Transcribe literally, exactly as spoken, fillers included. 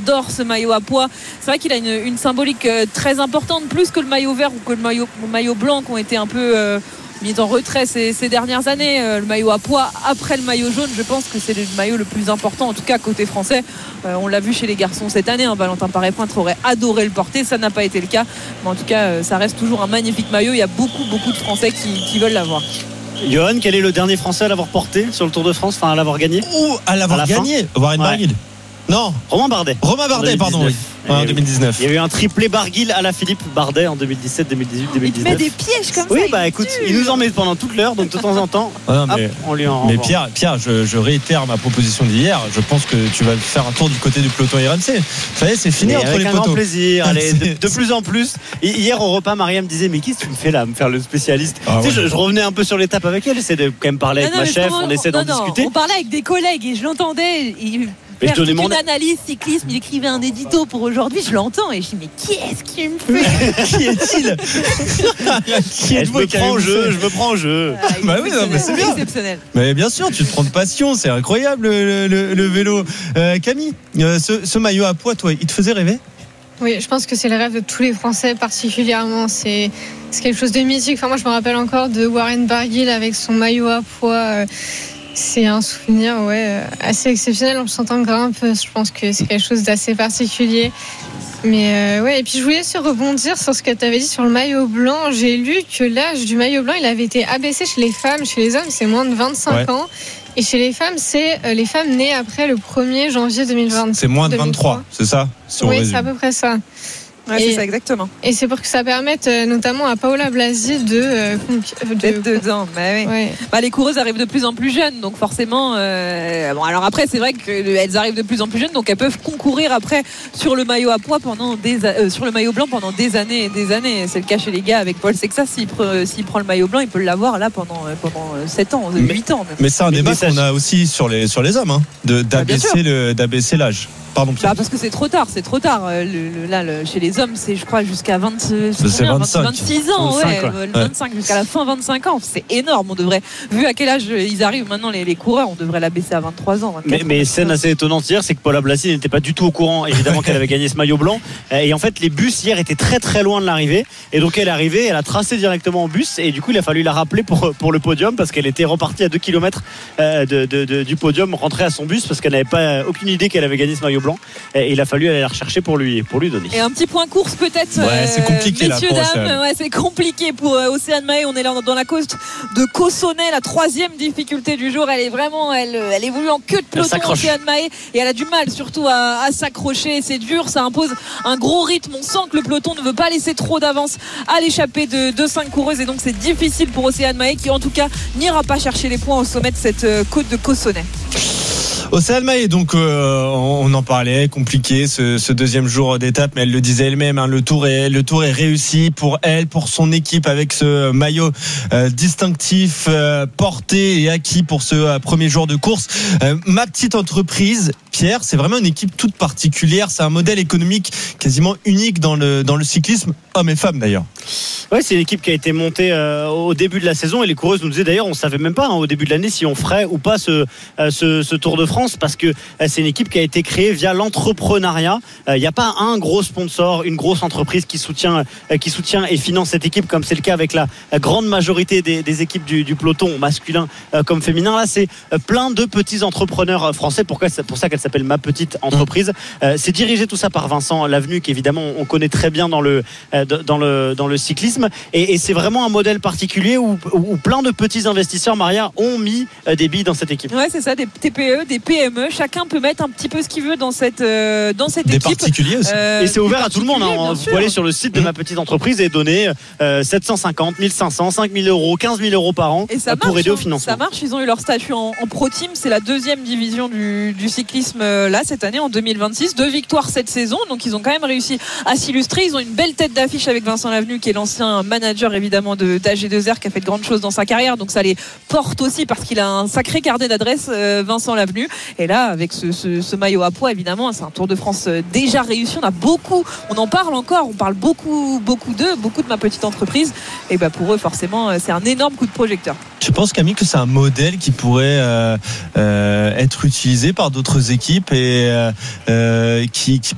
adore ce maillot à pois. C'est vrai qu'il a une, une symbolique très importante, plus que le maillot vert ou que le maillot, le maillot blanc qui ont été un peu euh, mis en retrait ces, ces dernières années. Euh, le maillot à pois après le maillot jaune, je pense que c'est le maillot le plus important, en tout cas côté français. Euh, on l'a vu chez les garçons cette année, hein. Valentin Paré-Pointre aurait adoré le porter, ça n'a pas été le cas, mais en tout cas euh, ça reste toujours un magnifique maillot. Il y a beaucoup beaucoup de Français qui, qui veulent l'avoir. Johan, quel est le dernier Français à l'avoir porté sur le Tour de France, enfin à l'avoir gagné? Ou à l'avoir à gagné fin. Warren ouais. Barguil. Non, Romain Bardet. Romain Bardet, pardon. Oui. En deux mille dix-neuf. Il y a eu un triplé Barguil à la Philippe Bardet en deux mille dix-sept, deux mille dix-huit, deux mille dix-neuf. Il met des pièges comme oui, ça. Oui, bah écoute, il nous en met pendant toute l'heure, donc de temps en temps, ah non, mais, hop, on lui en Mais renvoie. Pierre, Pierre je, je réitère ma proposition d'hier. Je pense que tu vas faire un tour du côté du peloton R M C. Ça y est, c'est fini mais entre avec les un poteaux. Grand plaisir. Allez, de, de plus en plus. Et hier au repas, Maria me disait, mais qu'est-ce que tu me fais là, me faire le spécialiste? Ah, tu sais, ouais. je, je revenais un peu sur l'étape avec elle. J'essaie de quand même parler non, avec non, ma chef. Comment, on essaie d'en non, non, discuter. On parlait avec des collègues et je l'entendais. Il... Mais faire je donnais toute mon... une analyse cyclisme, il écrivait un édito pour aujourd'hui, je l'entends et je dis mais qui est-ce qui me fait Qui est-il? Qui est je me prends au jeu, je me prends au jeu. Ah, bah oui, non, mais c'est bien. Exceptionnel. Mais bien sûr, tu te prends de passion, c'est incroyable le, le, le vélo. Euh, Camille, euh, ce, ce maillot à pois, toi, il te faisait rêver? Oui, je pense que c'est le rêve de tous les Français particulièrement. C'est, c'est quelque chose de mythique. Enfin, moi, je me rappelle encore de Warren Barguil avec son maillot à pois. Euh, C'est un souvenir ouais, assez exceptionnel. On s'entend grimpe. Je pense que c'est quelque chose d'assez particulier. Mais euh, ouais, et puis je voulais se rebondir sur ce que tu avais dit sur le maillot blanc. J'ai lu que l'âge du maillot blanc, il avait été abaissé chez les femmes. Chez les hommes, c'est moins de vingt-cinq ouais. ans. Et chez les femmes, c'est euh, les femmes nées après le premier janvier deux mille vingt. C'est moins de vingt-trois, c'est ça? Si Oui, c'est à peu près ça. Ouais, et, c'est ça, exactement. Et c'est pour que ça permette euh, notamment à Paola Blasi de, euh, de d'être dedans. Bah, oui. ouais. bah, les coureuses arrivent de plus en plus jeunes, donc forcément. Euh, bon, alors après, c'est vrai qu'elles arrivent de plus en plus jeunes, donc elles peuvent concourir après sur le maillot à pois pendant des, euh, sur le maillot blanc pendant des années et des années. C'est le cas chez les gars avec Paul Sexas. S'il, pre, s'il prend le maillot blanc, il peut l'avoir là pendant pendant sept ans, huit ans. Même. Mais c'est un débat qu'on a aussi sur les sur les hommes, hein, de d'abaisser bah, le d'abaisser l'âge. Pardon, Pierre. Bah parce que c'est trop tard, c'est trop tard. Le, le, là, le, chez les hommes, c'est je crois jusqu'à vingt, c'est vingt-cinq. vingt-six ans, vingt-cinq, ouais, vingt-cinq jusqu'à la fin vingt-cinq ans. C'est énorme. On devrait, vu à quel âge ils arrivent maintenant les, les coureurs, on devrait la baisser à vingt-trois ans. Mais, mais scène assez étonnante hier, c'est que Paola Blasi n'était pas du tout au courant, évidemment, qu'elle avait gagné ce maillot blanc. Et en fait, les bus hier étaient très très loin de l'arrivée. Et donc elle est arrivée, elle a tracé directement en bus. Et du coup, il a fallu la rappeler pour pour le podium parce qu'elle était repartie à deux kilomètres de, de, de, du podium, rentrée à son bus parce qu'elle n'avait pas aucune idée qu'elle avait gagné ce maillot blanc. Et il a fallu aller la rechercher pour lui, pour lui donner. Et un petit point course peut-être, ouais, c'est compliqué, messieurs, là, dames, ouais, c'est compliqué pour euh, Océane Mahé. On est là dans la côte de Cossonay, la troisième difficulté du jour. Elle est vraiment, elle, elle évolue en queue de peloton, Océane Mahé, et elle a du mal surtout à, à s'accrocher. C'est dur, ça impose un gros rythme. On sent que le peloton ne veut pas laisser trop d'avance à l'échappée de, de cinq coureuses, et donc c'est difficile pour Océane Mahé qui en tout cas n'ira pas chercher les points au sommet de cette euh, côte de Cossonay. Océane Mahé, donc euh, on en parlait, compliqué ce, ce deuxième jour d'étape, mais elle le disait elle-même, hein, le tour est le tour est réussi pour elle, pour son équipe, avec ce maillot euh, distinctif euh, porté et acquis pour ce euh, premier jour de course. Euh, ma petite entreprise, Pierre, c'est vraiment une équipe toute particulière, c'est un modèle économique quasiment unique dans le dans le cyclisme, hommes et femmes d'ailleurs. Ouais, c'est une équipe qui a été montée euh, au début de la saison, et les coureuses nous disaient d'ailleurs, on savait même pas hein, au début de l'année si on ferait ou pas ce euh, ce, ce Tour de France, parce que euh, c'est une équipe qui a été créée via l'entrepreneuriat. Il euh, n'y a pas un gros sponsor, une grosse entreprise qui soutient euh, qui soutient et finance cette équipe, comme c'est le cas avec la, la grande majorité des, des équipes du, du peloton masculin euh, comme féminin. Là, c'est euh, plein de petits entrepreneurs français. Pourquoi c'est pour ça qu'elle s'appelle Ma Petite Entreprise. Euh, c'est dirigé tout ça par Vincent Lavenu, qu'évidemment on connaît très bien dans le euh, dans le dans le cyclisme, et, et c'est vraiment un modèle particulier où, où, où plein de petits investisseurs, Maria, ont mis euh, des billes dans cette équipe. Ouais, c'est ça, des T P E, des P M E. Chacun peut mettre un petit peu ce qu'il veut dans cette euh, dans cette des équipe. Des particuliers aussi. Euh, et c'est ouvert à tout le monde. Hein. Vous pouvez aller sur le site de mmh. Ma Petite Entreprise et donner euh, sept cent cinquante, mille cinq cents, cinq mille euros, quinze mille euros par an et ça pour marche, aider au financement. Ça marche. Ils ont eu leur statut en, en Pro Team. C'est la deuxième division du, du cyclisme euh, là cette année en deux mille vingt-six. Deux victoires cette saison. Donc ils ont quand même réussi à s'illustrer. Ils ont une belle tête d'affiche avec Vincent Lavenu, qui est l'ancien manager évidemment de d'A G deux R, qui a fait de grandes choses dans sa carrière. Donc ça les porte aussi parce qu'il a un sacré carnet d'adresses, euh, Vincent Lavenu. Et là, avec ce, ce, ce maillot à pois, évidemment, c'est un Tour de France déjà réussi. On a beaucoup, on en parle encore, on parle beaucoup, beaucoup d'eux, beaucoup de Ma Petite Entreprise. Et ben pour eux, forcément, c'est un énorme coup de projecteur. Tu penses, Camille, que c'est un modèle qui pourrait euh, euh, être utilisé par d'autres équipes et euh, euh, qui, qui